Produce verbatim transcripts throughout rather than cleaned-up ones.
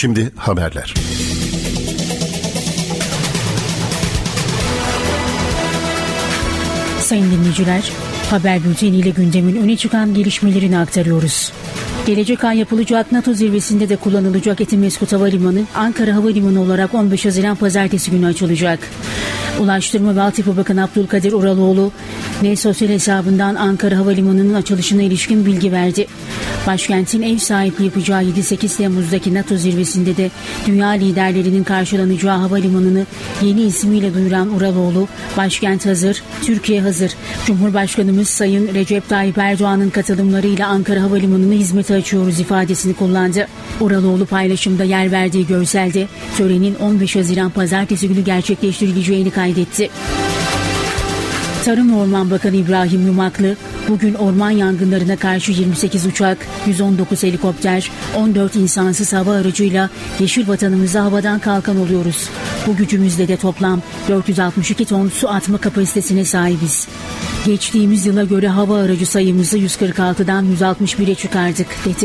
Şimdi haberler. Sayın dinleyiciler, haber bülteniyle gündemin öne çıkan gelişmelerini aktarıyoruz. Gelecek ay yapılacak NATO zirvesinde de kullanılacak Etimesgut Havalimanı, Ankara Havalimanı olarak on beş Haziran Pazartesi günü açılacak. Ulaştırma ve Altyapı Bakanı Abdülkadir Uraloğlu, N sosyal hesabından Ankara Havalimanı'nın açılışına ilişkin bilgi verdi. Başkentin ev sahipliği yapacağı yedi sekiz Temmuz'daki NATO zirvesinde de dünya liderlerinin karşılanacağı havalimanını yeni ismiyle duyuran Uraloğlu, başkent hazır, Türkiye hazır. Cumhurbaşkanımız Sayın Recep Tayyip Erdoğan'ın katılımlarıyla Ankara Havalimanı'nı hizmete açıyoruz ifadesini kullandı. Uraloğlu paylaşımda yer verdiği görselde törenin on beş Haziran Pazartesi günü gerçekleştirileceğini kaydetti. Tarım ve Orman Bakanı İbrahim Yumaklı, bugün orman yangınlarına karşı yirmi sekiz uçak, yüz on dokuz helikopter, on dört insansız hava aracıyla yeşil vatanımıza havadan kalkan oluyoruz. Bu gücümüzle de toplam dört yüz altmış iki ton su atma kapasitesine sahibiz. Geçtiğimiz yıla göre hava aracı sayımızı yüz kırk altıdan yüz altmış bire çıkardık, dedi.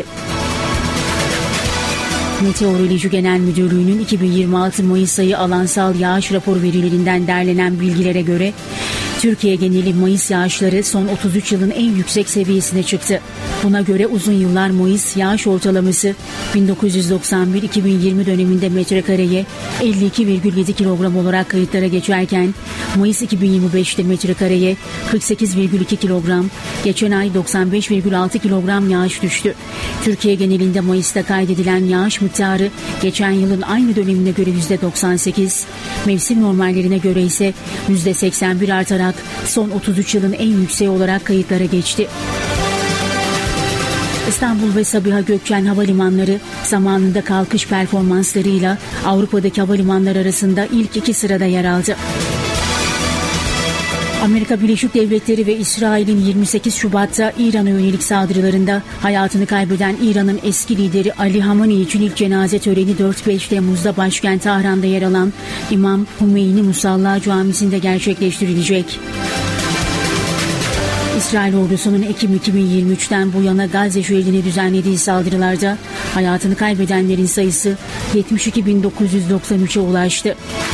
Meteoroloji Genel Müdürlüğü'nün iki bin yirmi altı Mayıs ayı alansal yağış rapor verilerinden derlenen bilgilere göre Türkiye geneli Mayıs yağışları son otuz üç yılın en yüksek seviyesine çıktı. Buna göre uzun yıllar Mayıs yağış ortalaması bin dokuz yüz doksan bir iki bin yirmi döneminde metrekareye elli iki virgül yedi kilogram olarak kayıtlara geçerken Mayıs iki bin yirmi beşte metrekareye kırk sekiz virgül iki kilogram, geçen ay doksan beş virgül altı kilogram yağış düştü. Türkiye genelinde Mayıs'ta kaydedilen yağış miktarı geçen yılın aynı dönemine göre yüzde doksan sekiz, mevsim normallerine göre ise yüzde seksen bir artarak son otuz üç yılın en yükseği olarak kayıtlara geçti. İstanbul ve Sabiha Gökçen havalimanları zamanında kalkış performanslarıyla Avrupa'daki havalimanlar arasında ilk iki sırada yer aldı. Amerika Birleşik Devletleri ve İsrail'in yirmi sekiz Şubat'ta İran'a yönelik saldırılarında hayatını kaybeden İran'ın eski lideri Ali Hamaney için ilk cenaze töreni dört beş Temmuz'da başkent Tahran'da yer alan İmam Hümeyni Musalla Camisi'nde gerçekleştirilecek. İsrail ordusunun Ekim iki bin yirmi üçten bu yana Gazze şeridine düzenlediği saldırılarda hayatını kaybedenlerin sayısı yetmiş iki bin dokuz yüz doksan üçe ulaştı.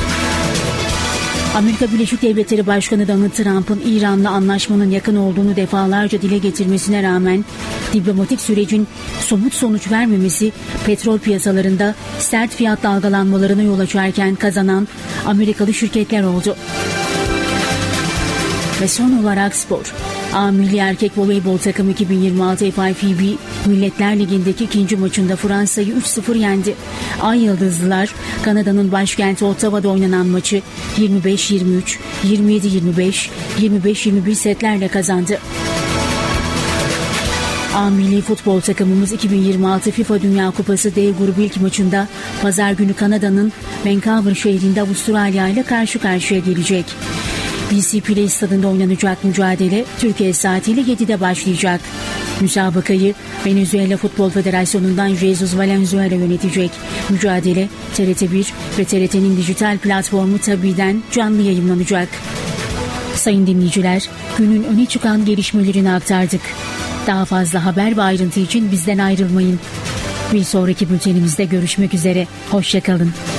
Amerika Birleşik Devletleri Başkanı Donald Trump'ın İran'la anlaşmanın yakın olduğunu defalarca dile getirmesine rağmen diplomatik sürecin somut sonuç vermemesi petrol piyasalarında sert fiyat dalgalanmalarına yol açarken kazanan Amerikalı şirketler oldu. Ve son olarak spor. A Milli Erkek Voleybol takımı iki bin yirmi altı F I F B Milletler Ligi'ndeki ikinci maçında Fransa'yı üç sıfır yendi. Ay Yıldızlılar Kanada'nın başkenti Ottawa'da oynanan maçı yirmi beş yirmi üç, yirmi yedi yirmi beş, yirmi beş yirmi bir setlerle kazandı. A Milli Futbol takımımız iki bin yirmi altı FIFA Dünya Kupası D grubu ilk maçında pazar günü Kanada'nın Vancouver şehrinde Avustralya ile karşı karşıya gelecek. B C Play stadında oynanacak mücadele Türkiye saatiyle yedide başlayacak. Müsabakayı Venezuela Futbol Federasyonu'ndan Jesus Valenzuela yönetecek. Mücadele T R T bir ve T R T'nin dijital platformu Tabi'den canlı yayınlanacak. Sayın dinleyiciler, günün öne çıkan gelişmelerini aktardık. Daha fazla haber ve ayrıntı için bizden ayrılmayın. Bir sonraki bültenimizde görüşmek üzere. Hoşça kalın.